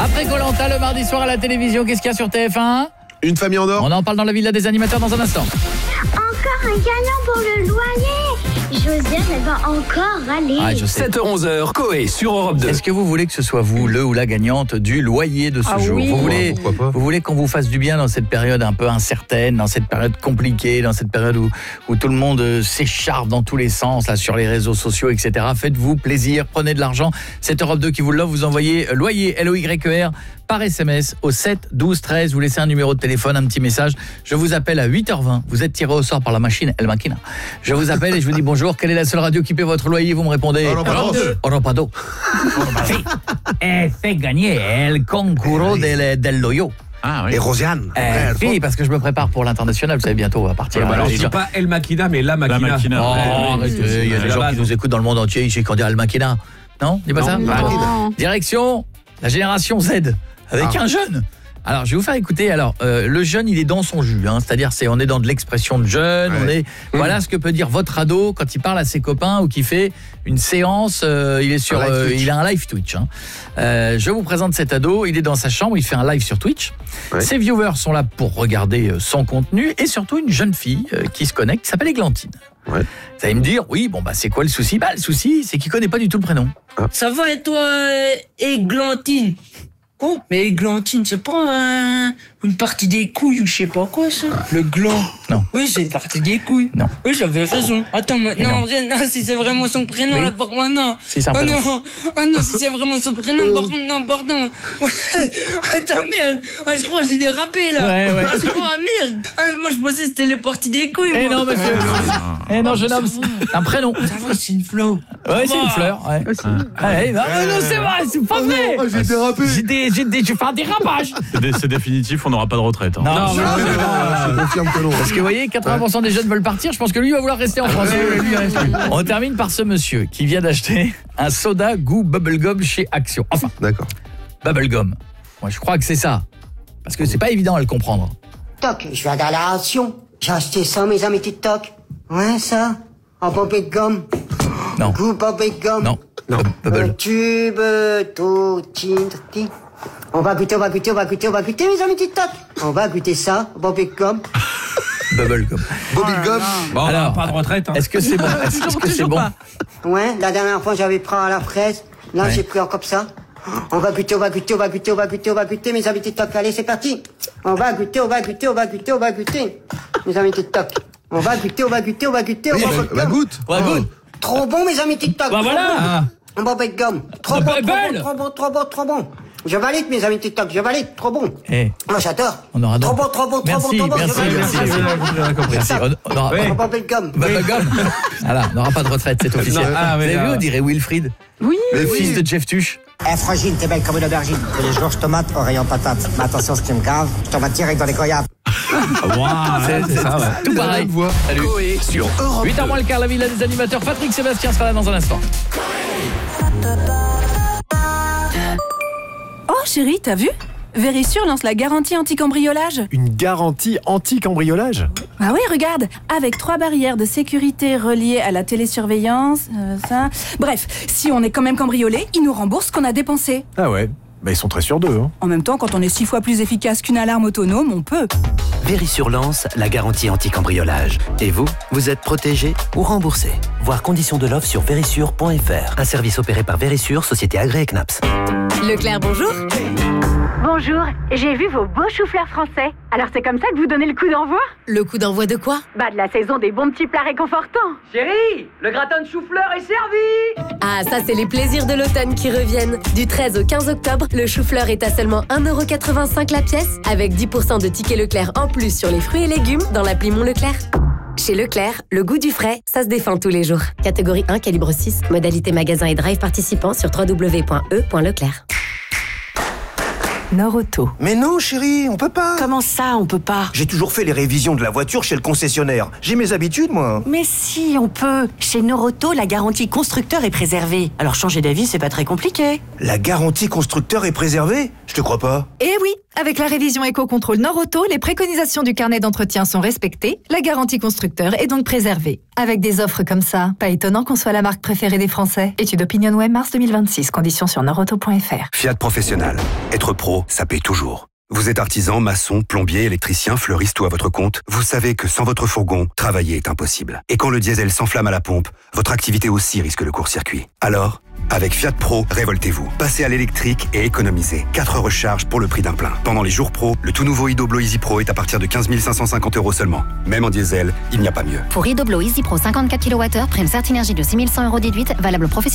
Après Koh-Lanta le mardi soir à la télévision, qu'est-ce qu'il y a sur TF1 ? Une famille en or. On en parle dans la villa des animateurs dans un instant. Encore un gagnant pour le loyer. Josiane, elle va encore aller. Ah, je sais. 7h-11h, Coé sur Europe 2. Est-ce que vous voulez que ce soit vous, le ou la gagnante du loyer de ce jour ? Oui. Pourquoi pas. Vous voulez qu'on vous fasse du bien dans cette période un peu incertaine, dans cette période compliquée, dans cette période où tout le monde s'écharpe dans tous les sens, là, sur les réseaux sociaux, etc. Faites-vous plaisir, prenez de l'argent. C'est Europe 2 qui vous l'offre. Vous envoyez loyer, LOYER, par SMS au 7 12 13. Vous laissez un numéro de téléphone, un petit message. Je vous appelle à 8h20. Vous êtes tiré au sort par la machine El Machina. Je vous appelle et je vous dis bonjour. Quelle est la seule radio qui paie votre loyer ? Vous me répondez Europe 2. Europa 2. Et fait gagner el concuro del loyo. Ah oui. Et Rosiane. Oui, parce que je me prépare pour l'international. Vous savez, bientôt, on va partir. Ouais, bah alors, Les dis gens- pas El Machina, mais La Machina. Oh, arrêtez, il y a des gens qui nous écoutent dans le monde entier. Ici, quand on dit El Machina. Non, dis pas ça. Non. Direction la génération Z avec un jeune. Alors, je vais vous faire écouter. Alors, le jeune, il est dans son jus, hein, c'est-à-dire on est dans de l'expression de jeune. Ouais. Voilà ce que peut dire votre ado quand il parle à ses copains ou qu'il fait une séance. Il est sur, Un live Twitch. il a un live Twitch. Hein. Je vous présente cet ado. Il est dans sa chambre. Il fait un live sur Twitch. Ouais. Ses viewers sont là pour regarder son contenu et surtout une jeune fille qui se connecte, qui s'appelle Églantine. Ouais. Vous allez me dire, oui, bon bah c'est quoi le souci ? Bah le souci, c'est qu'il connaît pas du tout le prénom. Ça va et toi, Églantine? Oh, mais Églantine, c'est pas une partie des couilles ou je sais pas quoi ça? Le gland? Non. Oui, c'est une partie des couilles. Non. Oui, j'avais raison. Attends, maintenant, non, si c'est vraiment son prénom, Oui. là, par contre, non. Si, c'est un Oh prénom. non, si c'est vraiment son prénom, par contre, non, pardon. Attends, merde, je crois que j'ai dérapé, là. Ouais, ouais. Je crois, merde. Moi, je pensais que c'était les parties des couilles, Eh moi. non, monsieur. Eh non, jeune homme, c'est un prénom. Ça va, c'est une fleur. Ouais, c'est une fleur. Ouais. Ouais, non, c'est vrai, c'est pas vrai. J'ai dérapé. J'ai fait un dérapage. C'est définitif, on n'aura pas de retraite. Hein. Non, Je confirme que non. parce que vous voyez, 80% des jeunes veulent partir. Je pense que lui va vouloir rester en France. Lui, il reste plus. On termine par ce monsieur qui vient d'acheter un soda goût bubblegum chez Action. Enfin, D'accord. bubblegum. Moi, je crois que c'est ça. Parce que c'est pas évident à le comprendre. Toc, je viens d'aller à Action. J'ai acheté ça, mes amis TikTok. Ouais, ça. En bobé de gomme. Non. Goût bobé de gomme. Non. Non. Bubble. Tube, tout, tin. On va goûter, mes amis TikTok. On va goûter ça, bobé de gomme. Bubblegum. Bobby Gum. Bon, on Alors, n'aura pas de retraite. Hein. Est-ce que c'est bon ? Est-ce que c'est bon ? Ouais, la dernière fois, j'avais pris à la fraise. Là, Ouais. j'ai pris en comme ça. On va goûter, mes amis TikTok. Allez, c'est parti. On va goûter. Mes amis TikTok. On va goûter. Oui, bah goûte. Ouais, goûte. Trop bon, mes amis TikTok. Bah voilà. Un bon bec gomme. Trop bon, Bubble. trop bon. Je valide, mes amis TikTok, trop bon. Eh, Moi, j'adore. on aura Trop donc- bon, Merci, je merci, valide. merci. Merci. On aura Un bon bec gomme. Bubblegum. Voilà, on n'aura pas de retraite, c'est officiel. Non, ah, Vous mais avez vu, là- on dirait Wilfried, Oui. le fils de Jeff Tuch. Eh, fragile, t'es belle comme une aubergine. Tous les jours, je te mate au rayon patate. Mais attention, si tu me graves, je t'en vas direct dans les goyaves. C'est ça, ouais. Tout pareil. Même voix. Salut. Coé sur Europe 2. 8h moins le quart, la villa des animateurs. Patrick Sébastien sera là dans un instant. Oh chérie, t'as vu ? Vérissure lance la garantie anti-cambriolage. Une garantie anti-cambriolage ? Ah oui, regarde, avec 3 barrières de sécurité reliées à la télésurveillance, ça... Bref, si on est quand même cambriolé, ils nous remboursent ce qu'on a dépensé. Ah ouais, bah ils sont très sûrs d'eux. Hein. En même temps, quand on est 6 fois plus efficace qu'une alarme autonome, on peut. Vérissure lance la garantie anti-cambriolage. Et vous, vous êtes protégé ou remboursé. Voir conditions de l'offre sur vérissure.fr. Un service opéré par Vérissure, société agréée CNAPS. Leclerc, bonjour. Bonjour, j'ai vu vos beaux choux-fleurs français. Alors c'est comme ça que vous donnez le coup d'envoi ? Le coup d'envoi de quoi? Bah de la saison des bons petits plats réconfortants. Chérie, le gratin de chou-fleur est servi. Ah, ça c'est les plaisirs de l'automne qui reviennent. Du 13 au 15 octobre, le chou-fleur est à seulement 1,85€ la pièce, avec 10% de tickets Leclerc en plus sur les fruits et légumes dans l'appli Mon Leclerc. Chez Leclerc, le goût du frais, ça se défend tous les jours. Catégorie 1, calibre 6, modalité magasin et drive participant sur www.e.leclerc. Nord-Auto. Mais non, chérie, on peut pas. Comment ça, on peut pas? J'ai toujours fait les révisions de la voiture chez le concessionnaire. J'ai mes habitudes, moi. Mais si, on peut. Chez Nord-Auto, la garantie constructeur est préservée. Alors changer d'avis, c'est pas très compliqué. La garantie constructeur est préservée? Je te crois pas. Eh oui, avec la révision Éco-Contrôle Nord-Auto, les préconisations du carnet d'entretien sont respectées, la garantie constructeur est donc préservée. Avec des offres comme ça, pas étonnant qu'on soit la marque préférée des Français. Étude OpinionWay mars 2026, conditions sur nordauto.fr. Fiat Professionnel. Être pro, ça paye toujours. Vous êtes artisan, maçon, plombier, électricien, fleuriste ou à votre compte, vous savez que sans votre fourgon, travailler est impossible. Et quand le diesel s'enflamme à la pompe, votre activité aussi risque le court-circuit. Alors, avec Fiat Pro, révoltez-vous. Passez à l'électrique et économisez. 4 recharges pour le prix d'un plein. Pendant les jours pro, le tout nouveau Idoblo Easy Pro est à partir de 15 550 € seulement. Même en diesel, il n'y a pas mieux. Pour Idoblo Easy Pro 54 kWh, prime Certinergie de 6 100 € déduite, valable professionnel.